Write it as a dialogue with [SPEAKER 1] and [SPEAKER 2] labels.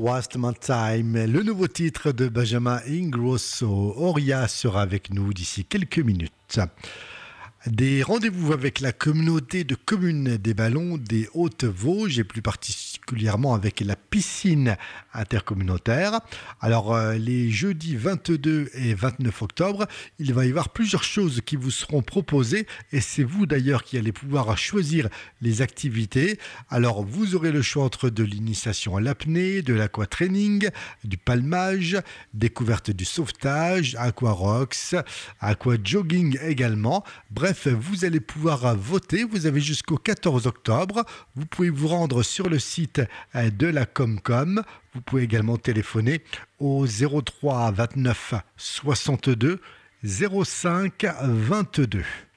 [SPEAKER 1] Waste My Time, le nouveau titre de Benjamin Ingrosso. Oria sera avec nous d'ici quelques minutes. Des rendez-vous avec la communauté de communes des Vallons des Hautes-Vosges et plus particulièrement avec la piscine intercommunautaire. Alors les jeudis 22 et 29 octobre, il va y avoir plusieurs choses qui vous seront proposées et c'est vous d'ailleurs qui allez pouvoir choisir les activités. Alors vous aurez le choix entre de l'initiation à l'apnée, de l'aquatraining, du palmage, découverte du sauvetage, aquarox, aquajogging également. Bref, vous allez pouvoir voter. Vous avez jusqu'au 14 octobre. Vous pouvez vous rendre sur le site de la Comcom. Vous pouvez également téléphoner au 03 29 62 05 22.